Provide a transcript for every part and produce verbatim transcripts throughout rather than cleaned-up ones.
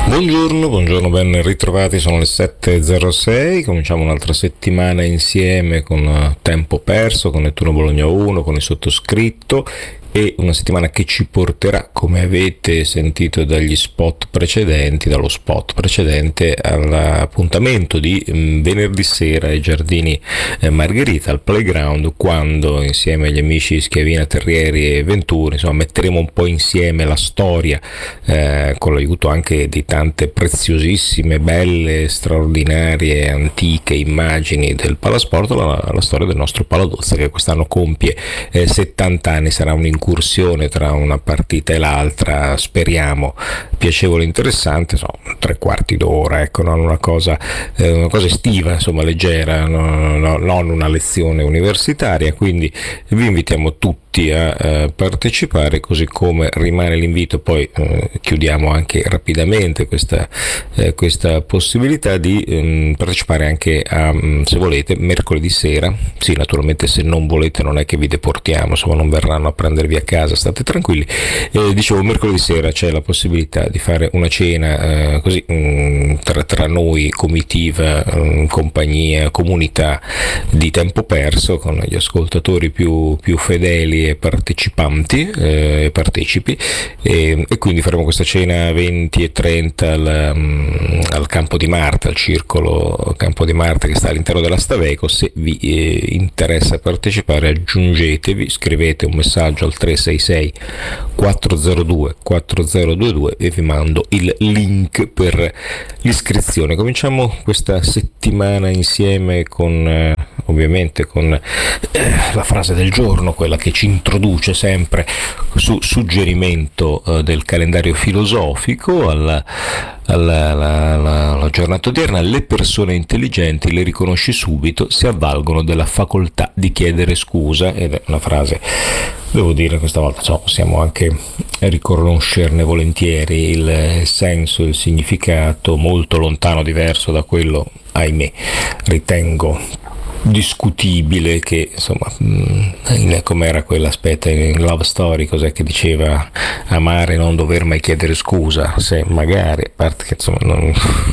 Buongiorno, buongiorno, ben ritrovati, sono le sette e zero sei, cominciamo un'altra settimana insieme con eh, Tempo Perso, con Nettuno Bologna uno, con il sottoscritto, e una settimana che ci porterà, come avete sentito dagli spot precedenti, dallo spot precedente, all'appuntamento di mh, venerdì sera ai Giardini eh, Margherita, al Playground, quando insieme agli amici Schiavina, Terrieri e Venturi, insomma, metteremo un po' insieme la storia, eh, con l'aiuto anche di tante preziosissime, belle, straordinarie, antiche immagini del palasport, la, la storia del nostro Paladozza, che quest'anno compie eh, settanta anni. Sarà un'incursione tra una partita e l'altra, speriamo piacevole e interessante, insomma, tre quarti d'ora, ecco, non una cosa, eh, una cosa estiva, insomma, leggera, no, no, non una lezione universitaria, quindi vi invitiamo tutti a eh, partecipare, così come rimane l'invito, poi eh, chiudiamo anche rapidamente questa, eh, questa possibilità di ehm, partecipare anche a, se volete, mercoledì sera. Sì, naturalmente, se non volete non è che vi deportiamo, insomma, non verranno a prendervi a casa, state tranquilli. Eh, dicevo, mercoledì sera c'è la possibilità di fare una cena eh, così mh, tra, tra noi, comitiva, mh, compagnia, comunità di Tempo Perso, con gli ascoltatori più, più fedeli e partecipanti e eh, partecipi, e, e quindi faremo questa cena venti e trenta al, um, al Campo di Marta, al circolo Campo di Marta che sta all'interno della Staveco. Se vi eh, interessa partecipare, aggiungetevi, scrivete un messaggio al tre sei sei quattro zero due quattro zero due due e vi mando il link per l'iscrizione. Cominciamo questa settimana insieme con eh, ovviamente con eh, la frase del giorno, quella che ci introduce sempre su suggerimento eh, del calendario filosofico alla, alla, alla, alla, alla giornata odierna. Le persone intelligenti, le riconosci subito, si avvalgono della facoltà di chiedere scusa, ed è una frase, devo dire, questa volta so, possiamo anche riconoscerne volentieri il senso, il significato, molto lontano, diverso da quello, ahimè, ritengo discutibile, che insomma, mh, com'era quella, aspetta, in Love Story, cos'è che diceva? Amare, non dover mai chiedere scusa, se magari, a parte che insomma non,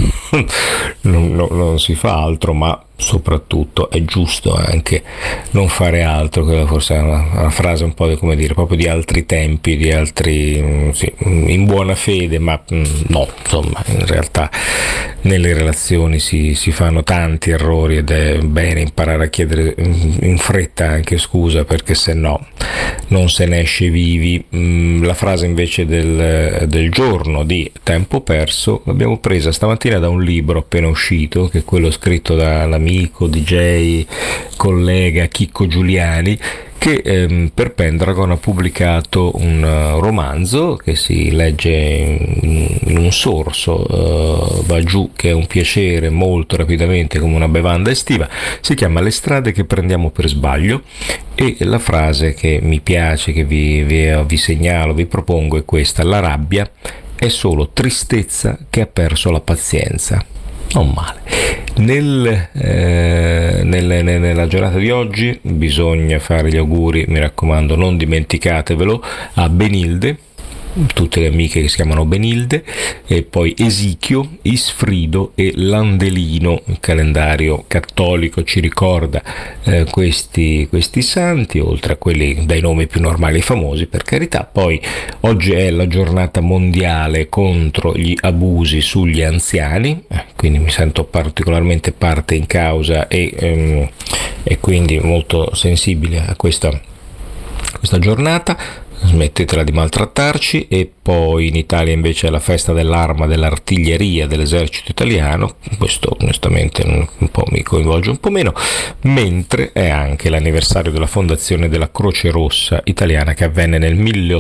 non, non, non si fa altro, ma soprattutto è giusto anche non fare altro. Quella forse è una, una frase un po' di, come dire, proprio di altri tempi, di altri, sì, in buona fede, ma no, insomma, in realtà nelle relazioni si, si fanno tanti errori ed è bene imparare a chiedere in fretta anche scusa, perché se no non se ne esce vivi. La frase invece del, del giorno di Tempo Perso l'abbiamo presa stamattina da un libro appena uscito, che è quello scritto dall'amico D J collega Chicco Giuliani, che ehm, per Pendragon ha pubblicato un uh, romanzo che si legge in, in un sorso, uh, va giù che è un piacere molto rapidamente, come una bevanda estiva. Si chiama Le strade che prendiamo per sbaglio, e la frase che mi piace, che vi, vi, vi segnalo, vi propongo, è questa: la rabbia è solo tristezza che ha perso la pazienza. Non male. Nel, eh, nel, nella giornata di oggi bisogna fare gli auguri, mi raccomando, non dimenticatevelo, a Benilde, tutte le amiche che si chiamano Benilde, e poi Esichio, Isfrido e Landelino. Il calendario cattolico ci ricorda eh, questi, questi santi, oltre a quelli dai nomi più normali e famosi, per carità. Poi oggi è la giornata mondiale contro gli abusi sugli anziani, eh, quindi mi sento particolarmente parte in causa e, ehm, e quindi molto sensibile a questa, questa giornata. Smettetela di maltrattarci. E poi in Italia invece è la festa dell'arma, dell'artiglieria dell'esercito italiano. Questo onestamente un po' mi coinvolge un po' meno, mentre è anche l'anniversario della fondazione della Croce Rossa italiana, che avvenne nel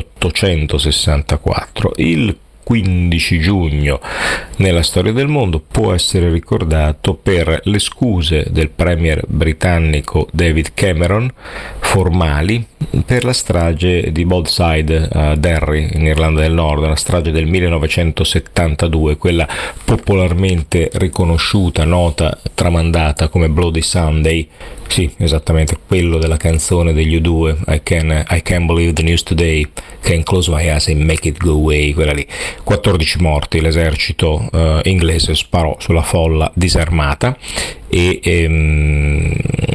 milleottocentosessantaquattro. Il quindici giugno nella storia del mondo può essere ricordato per le scuse del premier britannico David Cameron formali per la strage di Bogside a Derry in Irlanda del Nord, la strage del millenovecentosettantadue, quella popolarmente riconosciuta, nota, tramandata come Bloody Sunday. Sì, esattamente, quello della canzone degli U due, I can, I can believe the news today, can close my eyes and make it go away, quella lì. quattordici morti, l'esercito uh, inglese sparò sulla folla disarmata. E ehm,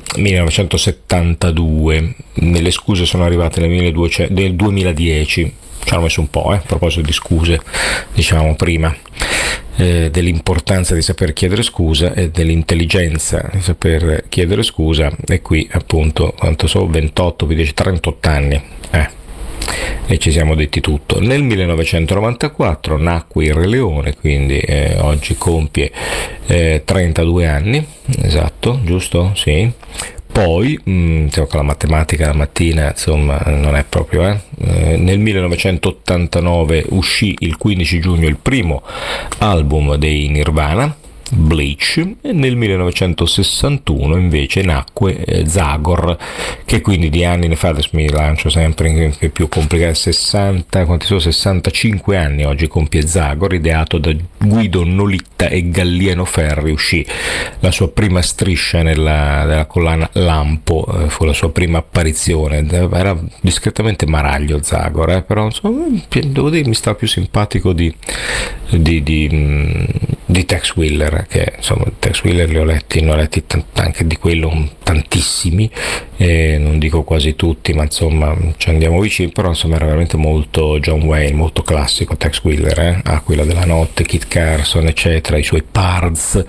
millenovecentosettantadue, le scuse sono arrivate nel, milleduecento, nel duemiladieci, ci hanno messo un po', eh, a proposito di scuse, diciamo prima. Eh, dell'importanza di saper chiedere scusa e dell'intelligenza di saper chiedere scusa, e qui appunto quanto so, ventotto, dieci, trentotto anni, eh, e ci siamo detti tutto. Nel millenovecentonovantaquattro nacque il Re Leone, quindi eh, oggi compie eh, trentadue anni, esatto, giusto? Sì. Poi, mh, con la matematica la mattina, insomma, non è proprio, eh? Eh, nel millenovecentottantanove uscì il quindici giugno il primo album dei Nirvana, Bleach, e nel millenovecentosessantuno invece nacque eh, Zagor, che quindi di anni ne fa, adesso mi lancio sempre in, in più complicato, sessanta, quanti sono? sessantacinque anni oggi compie Zagor, ideato da Guido Nolitta e Gallieno Ferri. Uscì la sua prima striscia nella, nella collana Lampo, eh, fu la sua prima apparizione, era discretamente maraglio Zagor, eh, però insomma, devo dire mi sta più simpatico di, di, di, di Tex Willer, che insomma Tex Willer li ho letti, ne ho letti t- anche di quello tantissimi, eh, non dico quasi tutti, ma insomma ci andiamo vicini, però insomma era veramente molto John Wayne, molto classico Tex Willer, eh? Aquila della notte, Kit Carson eccetera, i suoi Pards,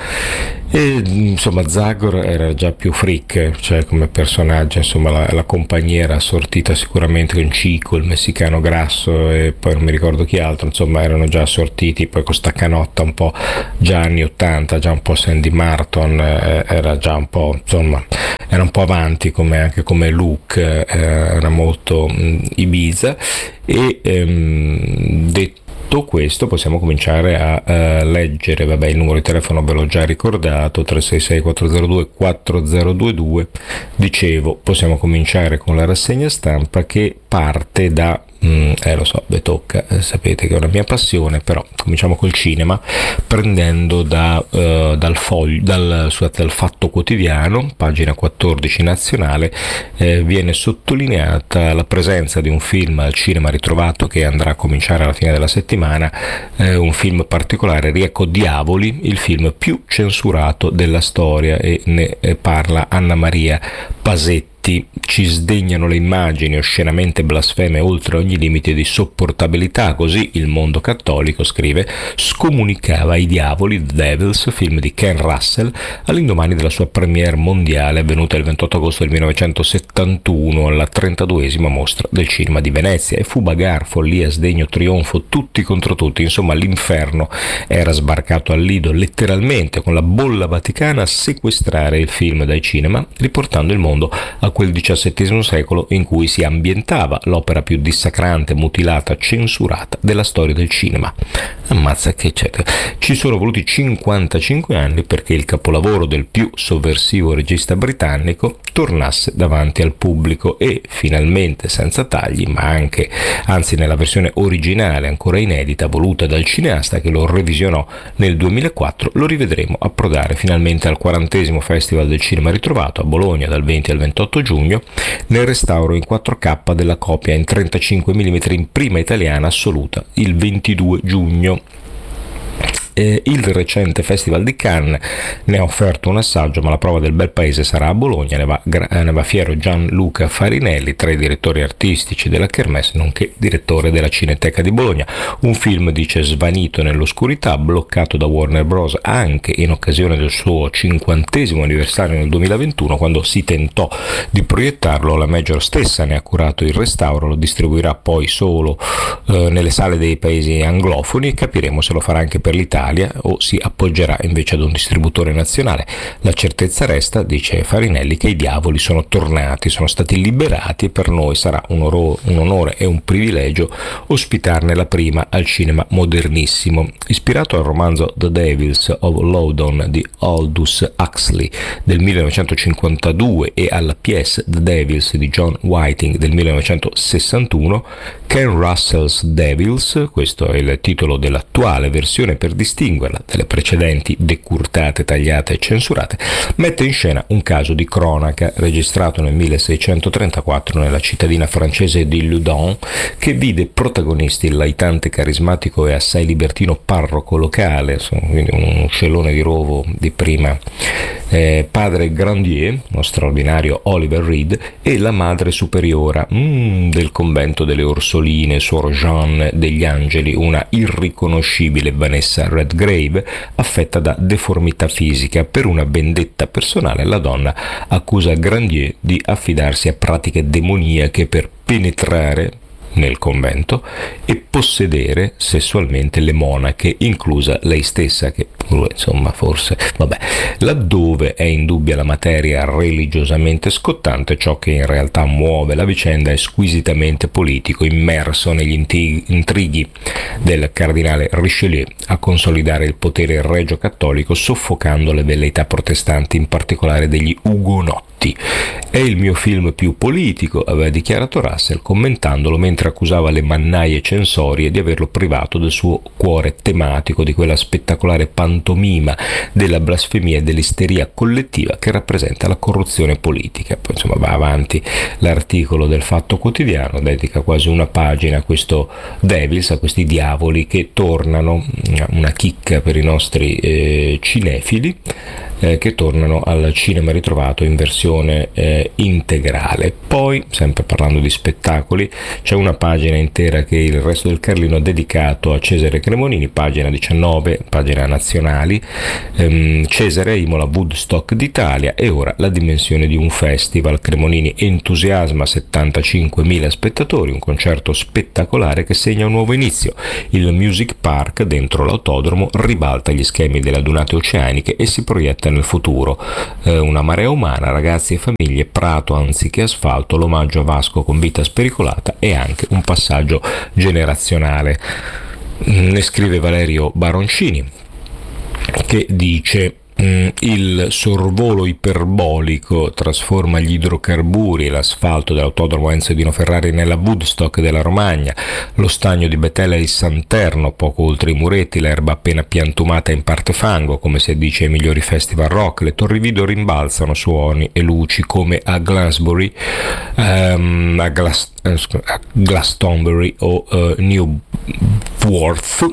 e insomma Zagor era già più freak, cioè come personaggio, insomma la, la compagnia era assortita sicuramente con Chico, il messicano grasso, e poi non mi ricordo chi altro, insomma erano già assortiti, poi con sta canotta un po' già anni ottanta, già un po' Sandy Martin, eh, era già un po', insomma era un po' avanti come, anche come look, eh, era molto mh, Ibiza, e ehm, detto questo possiamo cominciare a uh, leggere, vabbè il numero di telefono ve l'ho già ricordato, tre sei sei quattro zero due quattro zero due due, dicevo possiamo cominciare con la rassegna stampa che parte da, mm, eh lo so, vi tocca, eh, sapete che è una mia passione, però cominciamo col cinema prendendo da, uh, dal, foglio, dal, scusate, dal Fatto Quotidiano, pagina quattordici nazionale, eh, viene sottolineata la presenza di un film al cinema ritrovato che andrà a cominciare alla fine della settimana. Eh, un film particolare, Riecco Diavoli, il film più censurato della storia, e ne parla Anna Maria Pasetti. Ci sdegnano le immagini oscenamente blasfeme oltre ogni limite di sopportabilità, così il mondo cattolico, scrive, scomunicava i diavoli, The Devils, film di Ken Russell, all'indomani della sua premiere mondiale avvenuta il ventotto agosto del millenovecentosettantuno alla trentaduesima mostra del cinema di Venezia, e fu bagarre, follia, sdegno, trionfo, tutti contro tutti, insomma l'inferno era sbarcato al Lido letteralmente con la bolla vaticana a sequestrare il film dai cinema, riportando il mondo a quel diciassettesimo secolo in cui si ambientava l'opera più dissacrante, mutilata, censurata della storia del cinema. Ammazza che c'è. Ci sono voluti cinquantacinque anni perché il capolavoro del più sovversivo regista britannico tornasse davanti al pubblico, e finalmente senza tagli, ma anche, anzi nella versione originale ancora inedita voluta dal cineasta che lo revisionò nel duemilaquattro, lo rivedremo approdare finalmente al quarantesimo Festival del Cinema Ritrovato a Bologna dal venti al ventotto giugno, nel restauro in quattro K della copia in trentacinque millimetri in prima italiana assoluta il ventidue giugno. Eh, il recente Festival di Cannes ne ha offerto un assaggio, ma la prova del bel paese sarà a Bologna. Ne va, ne va fiero Gianluca Farinelli, tra i direttori artistici della Kermesse, nonché direttore della Cineteca di Bologna. Un film, dice, svanito nell'oscurità, bloccato da Warner Bros. Anche in occasione del suo cinquantesimo anniversario nel duemilaventuno, quando si tentò di proiettarlo. La Major stessa ne ha curato il restauro, lo distribuirà poi solo eh, nelle sale dei paesi anglofoni, e capiremo se lo farà anche per l'Italia, Italia o si appoggerà invece ad un distributore nazionale. La certezza resta, dice Farinelli, che i diavoli sono tornati, sono stati liberati e per noi sarà un, oro, un onore e un privilegio ospitarne la prima al cinema modernissimo. Ispirato al romanzo The Devils of Loudon di Aldous Huxley del millenovecentocinquantadue e alla P S The Devils di John Whiting del millenovecentosessantuno, Ken Russell's Devils, questo è il titolo dell'attuale versione per distinguerla dalle precedenti decurtate, tagliate e censurate, mette in scena un caso di cronaca registrato nel milleseicentotrentaquattro nella cittadina francese di Loudun, che vide protagonisti il laitante, carismatico e assai libertino parroco locale, quindi un scellone di rovo di prima, eh, padre Grandier, uno straordinario Oliver Reed, e la madre superiora mm, del convento delle Orsoline, Suor Jeanne degli Angeli, una irriconoscibile Vanessa Redgrave, affetta da deformità fisica. Per una vendetta personale la donna accusa Grandier di affidarsi a pratiche demoniache per penetrare nel convento e possedere sessualmente le monache, inclusa lei stessa, che insomma forse vabbè. Laddove è indubbia la materia religiosamente scottante, ciò che in realtà muove la vicenda è squisitamente politico, immerso negli intrighi del cardinale Richelieu a consolidare il potere regio cattolico, soffocando le velleità protestanti, in particolare degli ugonotti. È il mio film più politico, aveva dichiarato Russell, commentandolo mentre accusava le mannaie censorie di averlo privato del suo cuore tematico, di quella spettacolare pantomima della blasfemia e dell'isteria collettiva che rappresenta la corruzione politica. Poi insomma va avanti l'articolo del Fatto Quotidiano, dedica quasi una pagina a questo Devils, a questi diavoli che tornano, una chicca per i nostri eh, cinefili, eh, che tornano al cinema ritrovato in versione eh, integrale. Poi, sempre parlando di spettacoli, c'è una pagina intera che il Resto del Carlino ha dedicato a Cesare Cremonini, pagina diciannove, pagina nazionali, ehm, Cesare Imola, Woodstock d'Italia, e ora la dimensione di un festival. Cremonini entusiasma settantacinquemila spettatori, un concerto spettacolare che segna un nuovo inizio. Il Music Park dentro l'autodromo ribalta gli schemi delle adunate oceaniche e si proietta nel futuro. Eh, una marea umana, ragazzi e famiglie, prato anziché asfalto, l'omaggio a Vasco con vita spericolata e anche un passaggio generazionale. Ne scrive Valerio Baroncini, che dice: il sorvolo iperbolico trasforma gli idrocarburi e l'asfalto dell'autodromo Enzo Dino Ferrari nella Woodstock della Romagna, lo stagno di Betela e il Santerno, poco oltre i muretti, l'erba appena piantumata in parte fango, come si addice ai migliori festival rock, le torri video rimbalzano suoni e luci come a Glastonbury, um, a, Glas- a Glastonbury o uh, Newport.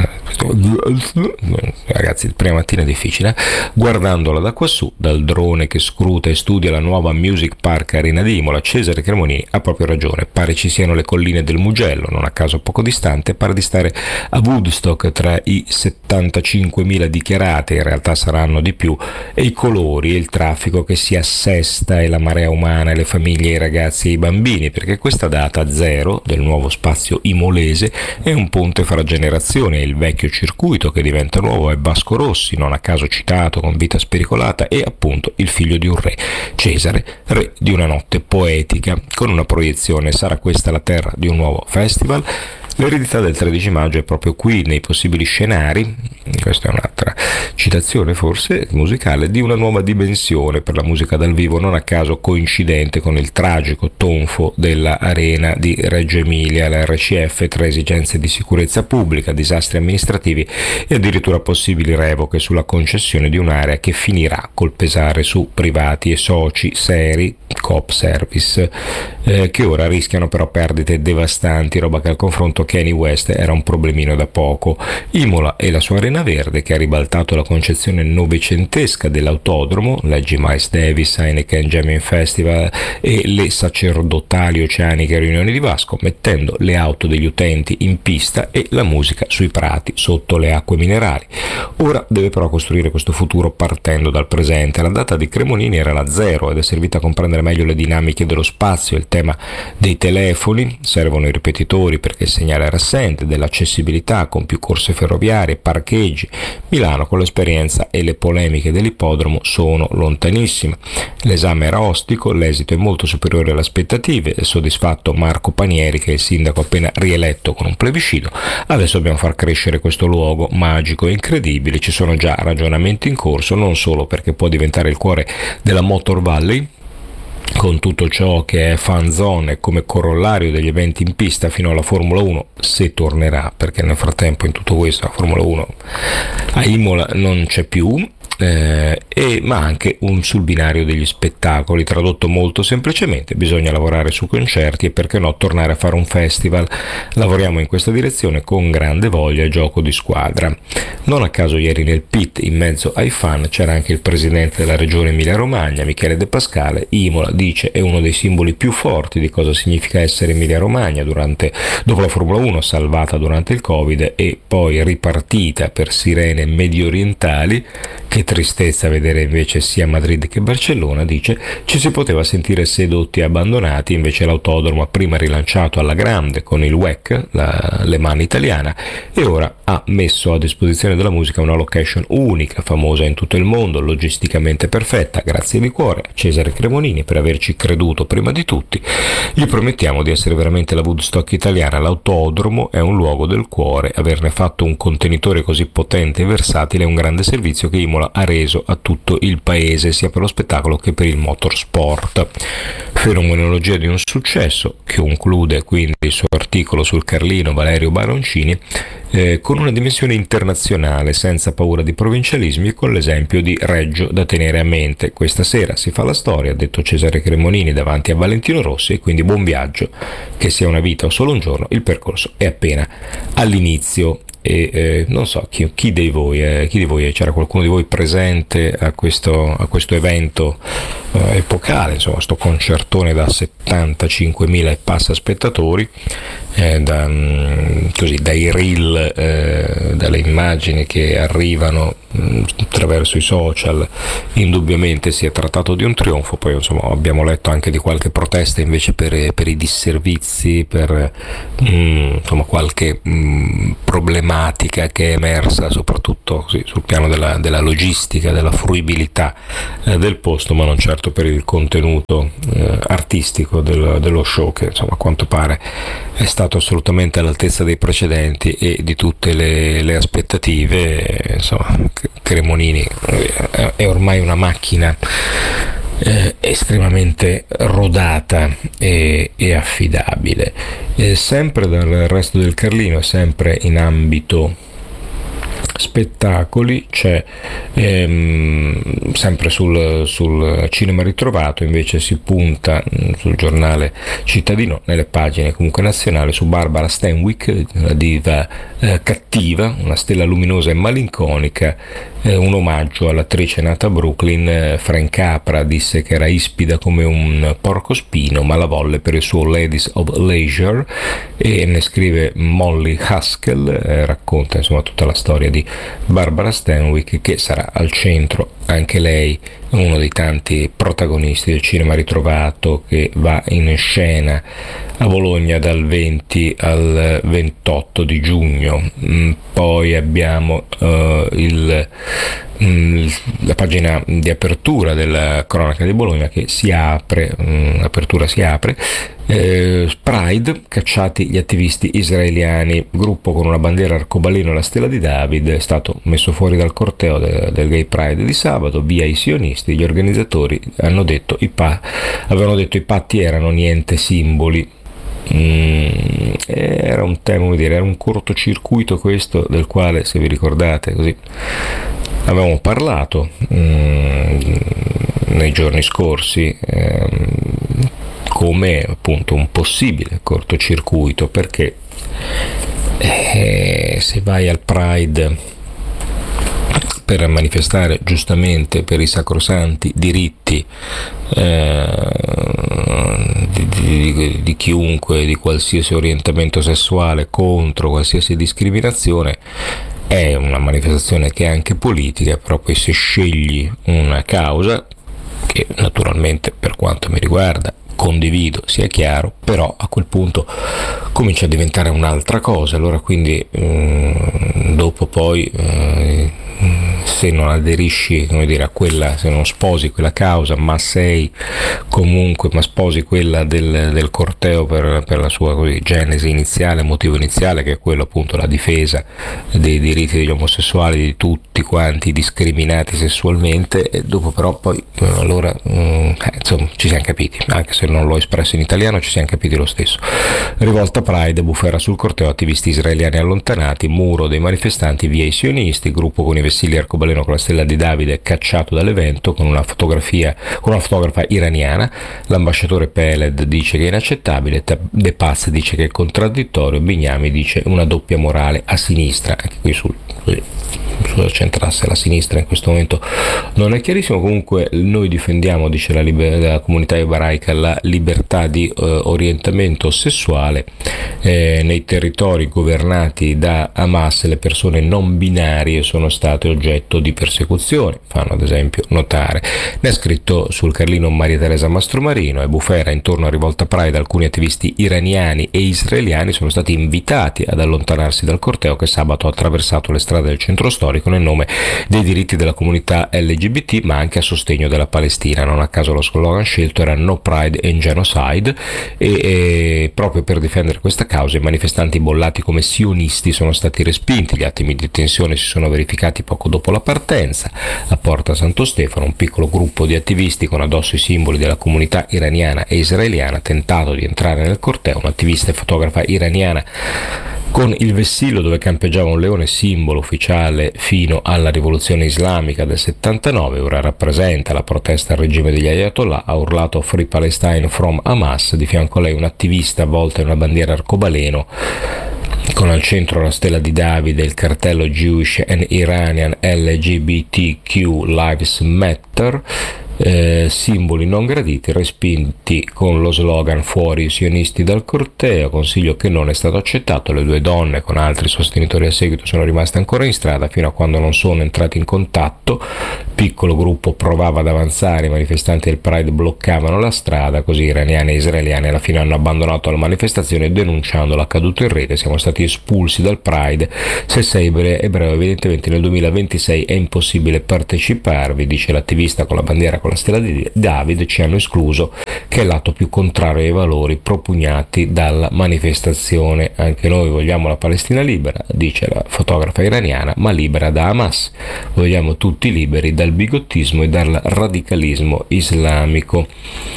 Ragazzi, prima mattina è difficile, eh? Guardandola da quassù, dal drone che scruta e studia la nuova Music Park Arena di Imola, Cesare Cremonini ha proprio ragione. Pare ci siano le colline del Mugello, non a caso poco distante, pare di stare a Woodstock tra i settantacinquemila dichiarati, in realtà saranno di più, e i colori e il traffico che si assesta e la marea umana e le famiglie, i ragazzi e i bambini, perché questa data zero del nuovo spazio imolese è un ponte fra generazioni. Il vecchio circuito che diventa nuovo è Vasco Rossi, non a caso citato con vita spericolata, e appunto il figlio di un re, Cesare, re di una notte poetica. Con una proiezione sarà questa la terra di un nuovo festival? L'eredità del tredici maggio è proprio qui, nei possibili scenari, questa è un'altra citazione forse musicale, di una nuova dimensione per la musica dal vivo, non a caso coincidente con il tragico tonfo della arena di Reggio Emilia, la R C F, tra esigenze di sicurezza pubblica, disastri amministrativi e addirittura possibili revoche sulla concessione di un'area che finirà col pesare su privati e soci seri, Coop Service, eh, che ora rischiano però perdite devastanti, roba che al confronto Kanye West era un problemino da poco. Imola e la sua Arena Verde, che ha ribaltato la concezione novecentesca dell'autodromo, leggi Miles Davis, Heineken Jamming Festival e le sacerdotali oceaniche riunioni di Vasco, mettendo le auto degli utenti in pista e la musica sui prati sotto le acque minerali. Ora deve però costruire questo futuro partendo dal presente. La data di Cremonini era la zero ed è servita a comprendere meglio le dinamiche dello spazio, il tema dei telefoni, servono i ripetitori perché il segnale era assente, dell'accessibilità con più corse ferroviarie, parcheggi. Milano con l'esperienza e le polemiche dell'ippodromo sono lontanissime. L'esame era ostico, l'esito è molto superiore alle aspettative, è soddisfatto Marco Panieri che è il sindaco appena rieletto con un plebiscito. Adesso dobbiamo far crescere questo luogo magico e incredibile, ci sono già ragionamenti in corso, non solo perché può diventare il cuore della Motor Valley, con tutto ciò che è fan zone come corollario degli eventi in pista fino alla Formula uno, se tornerà, perché nel frattempo in tutto questo la Formula uno a Imola non c'è più, eh, e, ma anche un sul binario degli spettacoli. Tradotto molto semplicemente, bisogna lavorare su concerti e perché no tornare a fare un festival. Lavoriamo in questa direzione con grande voglia e gioco di squadra. Non a caso ieri nel pit in mezzo ai fan c'era anche il presidente della regione Emilia Romagna, Michele De Pascale. Imola, dice, è uno dei simboli più forti di cosa significa essere Emilia Romagna durante, dopo la Formula uno salvata durante il Covid e poi ripartita per sirene medio orientali. Che tristezza vedere invece sia Madrid che Barcellona, dice, ci si poteva sentire sedotti e abbandonati, invece l'autodromo ha prima rilanciato alla grande con il W E C, la Le Mans italiana, e ora ha messo a disposizione della musica una location unica, famosa in tutto il mondo, logisticamente perfetta. Grazie di cuore a Cesare Cremonini per averci creduto prima di tutti. Gli promettiamo di essere veramente la Woodstock italiana. L'autodromo è un luogo del cuore, averne fatto un contenitore così potente e versatile è un grande servizio che Imola ha reso a tutto il paese, sia per lo spettacolo che per il motorsport. Fenomenologia di un successo, che conclude quindi il suo articolo sul Carlino Valerio Baroncini, eh, con una dimensione internazionale, senza paura di provincialismi e con l'esempio di Reggio da tenere a mente. Questa sera si fa la storia, ha detto Cesare Cremonini davanti a Valentino Rossi, e quindi buon viaggio, che sia una vita o solo un giorno, il percorso è appena all'inizio. E eh, non so chi, chi dei voi eh, chi di voi c'era qualcuno di voi presente a questo, a questo evento eh, epocale, insomma, sto concertone da settantacinquemila e passa spettatori, eh, da, mh, così, dai reel, eh, dalle immagini che arrivano mh, attraverso i social. Indubbiamente si è trattato di un trionfo. Poi insomma abbiamo letto anche di qualche protesta invece per, per i disservizi, per mh, insomma qualche mh, problema che è emersa soprattutto così, sul piano della, della logistica, della fruibilità eh, del posto, ma non certo per il contenuto eh, artistico del, dello show, che insomma a quanto pare è stato assolutamente all'altezza dei precedenti e di tutte le, le aspettative. E, insomma, Cremonini è, è ormai una macchina Eh, estremamente rodata e, e affidabile. Eh, sempre dal resto del Carlino, sempre in ambito spettacoli, c'è ehm, sempre sul, sul cinema ritrovato, invece si punta mh, sul giornale cittadino, nelle pagine comunque nazionali, su Barbara Stanwyck, la diva eh, cattiva, una stella luminosa e malinconica, eh, un omaggio all'attrice nata a Brooklyn. eh, Frank Capra disse che era ispida come un porcospino, ma la volle per il suo Ladies of Leisure, e ne scrive Molly Haskell, eh, racconta insomma tutta la storia di Barbara Stanwyck, che sarà al centro anche lei, uno dei tanti protagonisti del cinema ritrovato, che va in scena a Bologna dal venti al ventotto di giugno. Poi abbiamo uh, il, mh, la pagina di apertura della cronaca di Bologna che si apre, mh, l'apertura si apre, eh, Pride, cacciati gli attivisti israeliani, gruppo con una bandiera arcobaleno e la stella di David è stato messo fuori dal corteo de, del Gay Pride di sabato, via i sionisti. Gli organizzatori hanno detto i pa- avevano detto i patti erano niente simboli. Mm, era un tema, come dire, era un cortocircuito questo, del quale, se vi ricordate, così avevamo parlato mm, nei giorni scorsi, ehm, come appunto un possibile cortocircuito, perché eh, se vai al Pride per manifestare giustamente per i sacrosanti diritti eh, di, di, di chiunque, di qualsiasi orientamento sessuale, contro qualsiasi discriminazione, è una manifestazione che è anche politica, però poi se scegli una causa, che naturalmente per quanto mi riguarda condivido, sia chiaro, però a quel punto comincia a diventare un'altra cosa. Allora quindi mh, dopo poi eh, se non aderisci, come dire, a quella, se non sposi quella causa, ma sei comunque, ma sposi quella del, del corteo per, per la sua così, genesi iniziale, motivo iniziale, che è quello appunto la difesa dei diritti degli omosessuali, di tutti quanti discriminati sessualmente, e dopo però poi allora eh, insomma ci siamo capiti, anche se non l'ho espresso in italiano ci siamo capiti lo stesso. Rivolta Pride, bufera sul corteo, attivisti israeliani allontanati, muro dei manifestanti via i sionisti, gruppo con i vessilli arcobaleno con la stella di Davide cacciato dall'evento con una fotografia con una fotografa iraniana. L'ambasciatore Peled dice che è inaccettabile, De Paz dice che è contraddittorio, Bignami dice una doppia morale a sinistra, anche qui sul sulla centrasse la sinistra in questo momento non è chiarissimo. Comunque noi difendiamo, dice la, liber- la comunità ebraica, la libertà di eh, orientamento sessuale eh, nei territori governati da Hamas. Le persone non binarie sono state oggetto di persecuzione, fanno ad esempio notare. Ne ha scritto sul Carlino Maria Teresa Mastromarino. E bufera intorno a Rivolta Pride, alcuni attivisti iraniani e israeliani sono stati invitati ad allontanarsi dal corteo che sabato ha attraversato le strade del centro storico nel nome dei diritti della comunità L G B T, ma anche a sostegno della Palestina. Non a caso lo slogan scelto era No Pride and Genocide, e, e proprio per difendere questa causa i manifestanti bollati come sionisti sono stati respinti. Gli attimi di tensione si sono verificati poco dopo la partenza. A Porta Santo Stefano un piccolo gruppo di attivisti con addosso i simboli della comunità iraniana e israeliana ha tentato di entrare nel corteo. Un'attivista e fotografa iraniana con il vessillo dove campeggiava un leone, simbolo ufficiale fino alla rivoluzione islamica del settantanove, ora rappresenta la protesta al regime degli Ayatollah, ha urlato Free Palestine from Hamas. Di fianco a lei un'attivista avvolta in una bandiera arcobaleno con al centro la stella di Davide, il cartello Jewish and Iranian L G B T Q Lives Matter, eh, simboli non graditi, respinti con lo slogan fuori i sionisti dal corteo, consiglio che non è stato accettato. Le due donne con altri sostenitori a seguito sono rimaste ancora in strada fino a quando non sono entrati in contatto. Piccolo gruppo provava ad avanzare, i manifestanti del Pride bloccavano la strada, così iraniani e israeliani alla fine hanno abbandonato la manifestazione denunciando l'accaduto in rete. Siamo stati espulsi dal Pride, se sei ebreo evidentemente nel duemilaventisei è impossibile parteciparvi, dice l'attivista con la bandiera con la stella di Davide. Ci hanno escluso, che è l'atto più contrario ai valori propugnati dalla manifestazione. Anche noi vogliamo la Palestina libera, dice la fotografa iraniana, ma libera da Hamas. Vogliamo tutti liberi dal bigottismo e dal radicalismo islamico.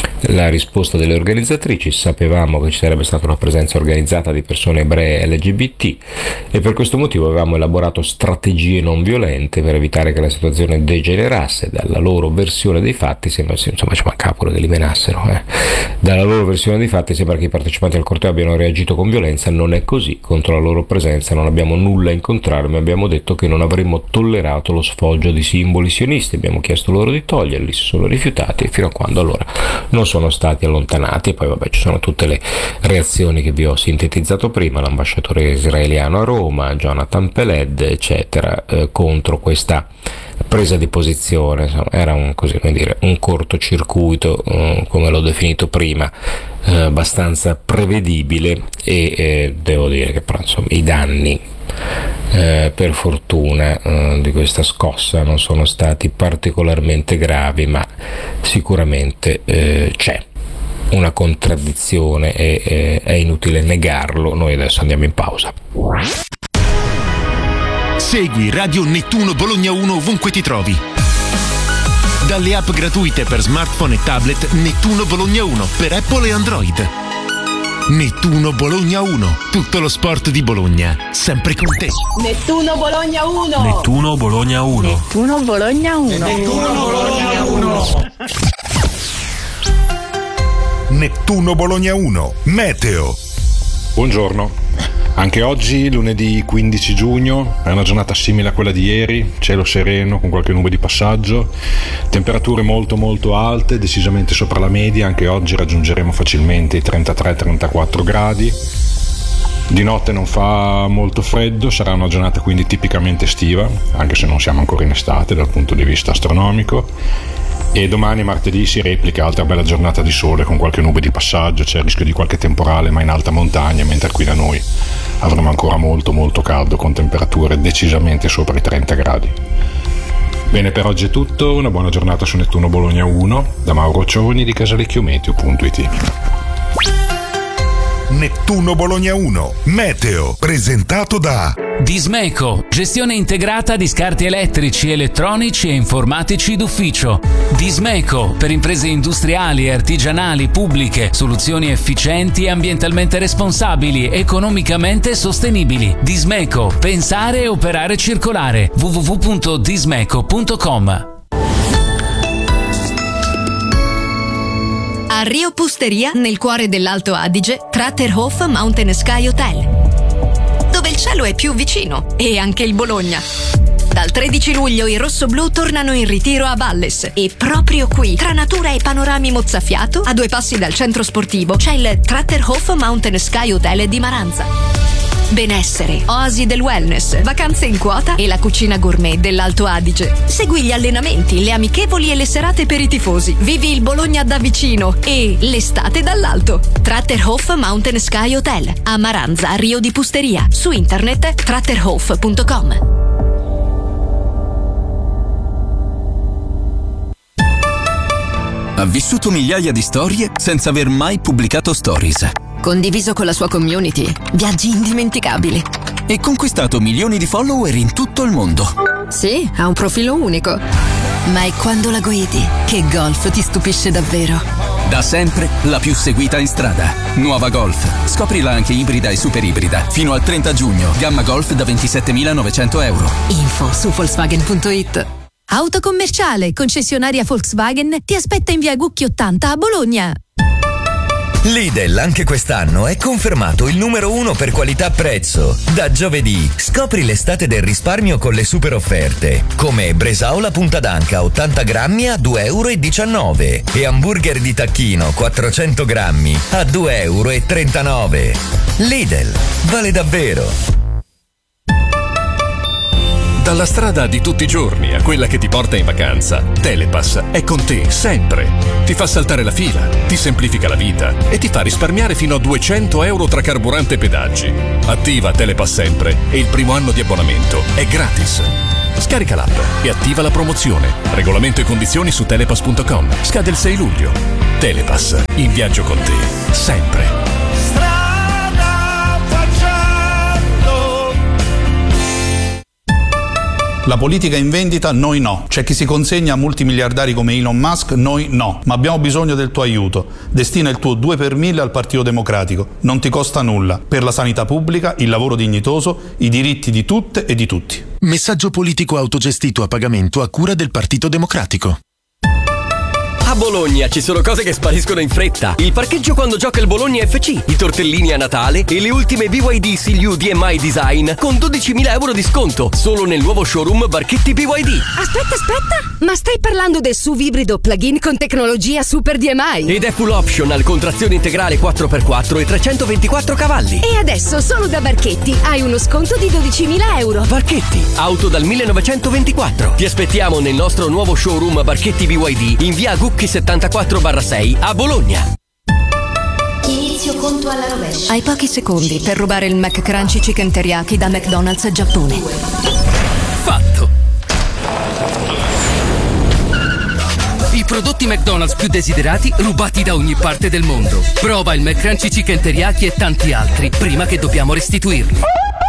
La risposta delle organizzatrici: sapevamo che ci sarebbe stata una presenza organizzata di persone ebree L G B T e per questo motivo avevamo elaborato strategie non violente per evitare che la situazione degenerasse. Dalla loro versione dei fatti sembra, insomma ci manca pure che li menassero, eh. Dalla loro versione dei fatti sembra che i partecipanti al corteo abbiano reagito con violenza. Non è così. Contro la loro presenza non abbiamo nulla in contrario, ma abbiamo detto che non avremmo tollerato lo sfoggio di simboli sionisti. Abbiamo chiesto loro di toglierli, si sono rifiutati fino a quando allora non sono stati allontanati. E poi vabbè ci sono tutte le reazioni che vi ho sintetizzato prima, l'ambasciatore israeliano a Roma, Jonathan Peled eccetera, eh, contro questa presa di posizione. Insomma, era un, così, come dire, un cortocircuito, eh, come l'ho definito prima, eh, abbastanza prevedibile e eh, devo dire che però, insomma, i danni eh, per fortuna eh, di questa scossa non sono stati particolarmente gravi, ma sicuramente eh, c'è una contraddizione e eh, è inutile negarlo. Noi adesso andiamo in pausa. Segui Radio Nettuno Bologna uno ovunque ti trovi. Dalle app gratuite per smartphone e tablet Nettuno Bologna uno per Apple e Android. Nettuno Bologna uno, tutto lo sport di Bologna, sempre con te. Nettuno Bologna uno. Nettuno Bologna uno. Nettuno Bologna uno. Nettuno Bologna uno. Nettuno Bologna uno, Meteo. Buongiorno. Anche oggi, lunedì quindici giugno, è una giornata simile a quella di ieri, cielo sereno con qualche nube di passaggio, temperature molto molto alte, decisamente sopra la media. Anche oggi raggiungeremo facilmente i trentatré trentaquattro gradi. Di notte non fa molto freddo, sarà una giornata quindi tipicamente estiva, anche se non siamo ancora in estate dal punto di vista astronomico. E domani martedì si replica altra bella giornata di sole con qualche nube di passaggio, c'è il rischio di qualche temporale ma in alta montagna, mentre qui da noi avremo ancora molto molto caldo con temperature decisamente sopra i trenta gradi. Bene, per oggi è tutto, una buona giornata su Nettuno Bologna uno da Mauro Cioni di casalecchiometeo punto it. Nettuno Bologna uno, meteo, presentato da Dismeco, gestione integrata di scarti elettrici, elettronici e informatici d'ufficio. Dismeco, per imprese industriali e artigianali pubbliche, soluzioni efficienti e ambientalmente responsabili, economicamente sostenibili. Dismeco, pensare e operare circolare. w w w punto dismeco punto com. A Rio Pusteria, nel cuore dell'Alto Adige, Tratterhof Mountain Sky Hotel, dove il cielo è più vicino e anche il Bologna. Dal tredici luglio i rossoblù tornano in ritiro a Valles e proprio qui, tra natura e panorami mozzafiato, a due passi dal centro sportivo, c'è il Tratterhof Mountain Sky Hotel di Maranza. Benessere, oasi del wellness, vacanze in quota e la cucina gourmet dell'Alto Adige. Segui gli allenamenti, le amichevoli e le serate per i tifosi. Vivi il Bologna da vicino e l'estate dall'alto. Tratterhof Mountain Sky Hotel a Maranza, Rio di Pusteria. Su internet tratterhof punto com. Ha vissuto migliaia di storie senza aver mai pubblicato stories. Condiviso con la sua community, viaggi indimenticabili. E conquistato milioni di follower in tutto il mondo. Sì, ha un profilo unico. Ma è quando la guidi che Golf ti stupisce davvero. Da sempre la più seguita in strada. Nuova Golf. Scoprila anche ibrida e super ibrida. Fino al trenta giugno. Gamma Golf da ventisettemilanovecento euro. Info su volkswagen punto it. Autocommerciale, concessionaria Volkswagen, ti aspetta in via Gucchi ottanta a Bologna. Lidl anche quest'anno è confermato il numero uno per qualità-prezzo. Da giovedì scopri l'estate del risparmio con le super offerte, come Bresaola punta d'anca ottanta grammi a due e diciannove euro e hamburger di tacchino quattrocento grammi a due e trentanove euro. Lidl, vale davvero! Dalla strada di tutti i giorni a quella che ti porta in vacanza, Telepass è con te sempre. Ti fa saltare la fila, ti semplifica la vita e ti fa risparmiare fino a duecento euro tra carburante e pedaggi. Attiva Telepass sempre e il primo anno di abbonamento è gratis. Scarica l'app e attiva la promozione. Regolamento e condizioni su telepass punto com. Scade il sei luglio. Telepass, in viaggio con te, sempre. La politica in vendita, noi no. C'è chi si consegna a multimiliardari come Elon Musk, noi no. Ma abbiamo bisogno del tuo aiuto. Destina il tuo due per mille al Partito Democratico. Non ti costa nulla. Per la sanità pubblica, il lavoro dignitoso, i diritti di tutte e di tutti. Messaggio politico autogestito a pagamento a cura del Partito Democratico. A Bologna ci sono cose che spariscono in fretta. Il parcheggio quando gioca il Bologna F C, i tortellini a Natale e le ultime B Y D C L U D M I Design con dodicimila euro di sconto solo nel nuovo showroom Barchetti B Y D. Aspetta, aspetta! Ma stai parlando del S U V ibrido plug-in con tecnologia Super D M I? Ed è full optional con trazione integrale quattro per quattro e trecentoventiquattro cavalli. E adesso solo da Barchetti hai uno sconto di dodicimila euro. Barchetti, auto dal millenovecentoventiquattro. Ti aspettiamo nel nostro nuovo showroom Barchetti B Y D in via Gucchi settantaquattro sei a Bologna. Inizio conto alla rovescia. Hai pochi secondi per rubare il McCrunchy Chicken Teriyaki da McDonald's Giappone. Fatto. I prodotti McDonald's più desiderati rubati da ogni parte del mondo. Prova il McCrunchy Chicken Teriyaki e tanti altri prima che dobbiamo restituirli.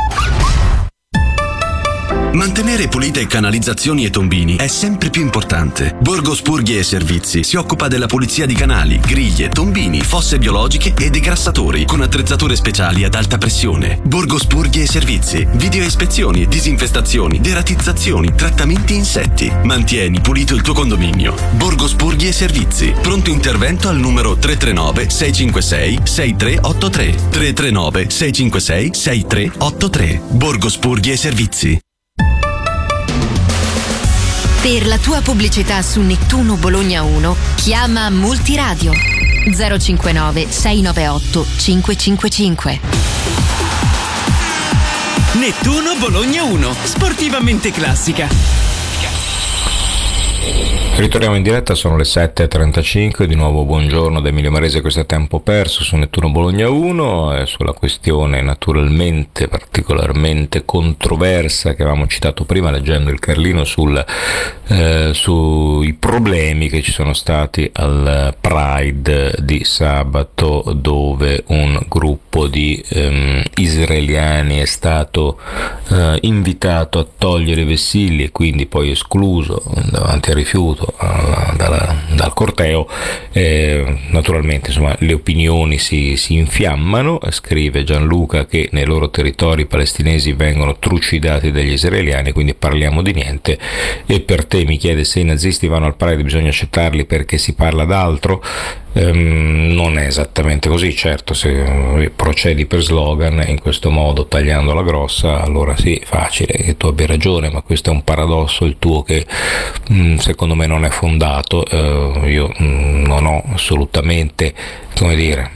Mantenere pulite canalizzazioni e tombini è sempre più importante. Borgo Spurghi e Servizi si occupa della pulizia di canali, griglie, tombini, fosse biologiche e degrassatori con attrezzature speciali ad alta pressione. Borgo Spurghi e Servizi, video ispezioni, disinfestazioni, deratizzazioni, trattamenti insetti. Mantieni pulito il tuo condominio. Borgo Spurghi e Servizi, pronto intervento al numero tre tre nove sei cinque sei sei tre otto tre, tre tre nove sei cinque sei sei tre otto tre. Borgo Spurghi e Servizi. Per la tua pubblicità su Nettuno Bologna uno, chiama Multiradio zero cinquantanove sei novantotto cinquecentocinquantacinque. Nettuno Bologna uno, sportivamente classica. Ritorniamo in diretta, sono le sette e trentacinque, di nuovo buongiorno da Emilio Marese, questo è Tempo Perso su Nettuno Bologna uno, e sulla questione naturalmente particolarmente controversa che avevamo citato prima leggendo il Carlino sul, eh, sui problemi che ci sono stati al Pride di sabato, dove un gruppo di ehm, israeliani è stato eh, invitato a togliere i vessilli e quindi poi escluso davanti al rifiuto Dal, dal corteo. Eh, naturalmente insomma le opinioni si, si infiammano. Scrive Gianluca che nei loro territori i palestinesi vengono trucidati dagli israeliani, quindi parliamo di niente. E per te, mi chiede, se i nazisti vanno al Pride bisogna accettarli perché si parla d'altro. Um, non è esattamente così, certo, se procedi per slogan in questo modo, tagliando la grossa, allora sì, facile che tu abbia ragione, ma questo è un paradosso il tuo che um, secondo me non è fondato. Uh, io um, non ho assolutamente, come dire,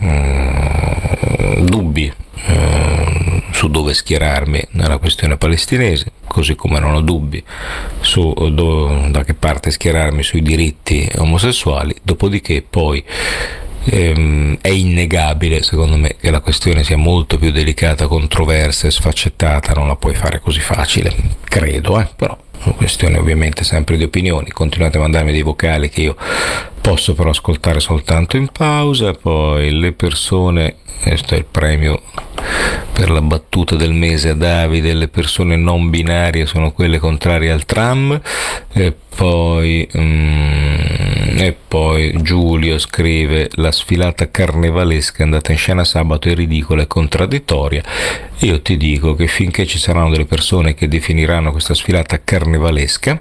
um, dubbi uh, su dove schierarmi nella questione palestinese, così come non ho dubbi su do, da che parte schierarmi sui diritti omosessuali. Dopodiché poi ehm, è innegabile, secondo me, che la questione sia molto più delicata, controversa e sfaccettata, non la puoi fare così facile, credo, eh? Però sono questioni ovviamente sempre di opinioni. Continuate a mandarmi dei vocali che io posso però ascoltare soltanto in pausa. Poi le persone, questo è il premio per la battuta del mese a Davide, le persone non binarie sono quelle contrarie al tram. E poi mm, e poi Giulio scrive: la sfilata carnevalesca andata in scena sabato è ridicola e contraddittoria. Io ti dico che finché ci saranno delle persone che definiranno questa sfilata carnevalesca,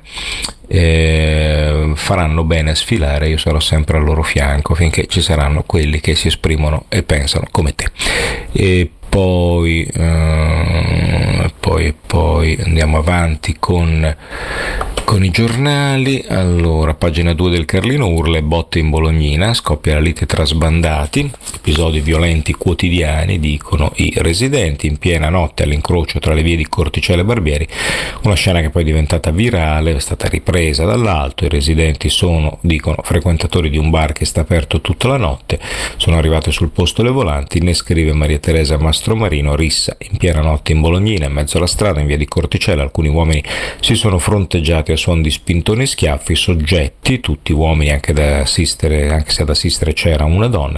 eh, faranno bene a sfilare, io sarò sempre al loro fianco finché ci saranno quelli che si esprimono e pensano come te. E poi eh, poi poi andiamo avanti con con i giornali. Allora, pagina due del Carlino: urla e botte in Bolognina, scoppia la lite tra sbandati, episodi violenti quotidiani, dicono i residenti. In piena notte all'incrocio tra le vie di Corticella e Barbieri, una scena che poi è diventata virale, è stata ripresa dall'alto. I residenti sono, dicono, frequentatori di un bar che sta aperto tutta la notte, sono arrivate sul posto le volanti. Ne scrive Maria Teresa Mastromarino: rissa in piena notte in Bolognina, in mezzo alla strada in via di Corticella, alcuni uomini si sono fronteggiati a suon di spintoni e schiaffi, soggetti tutti uomini, anche da assistere, anche se ad assistere c'era una donna.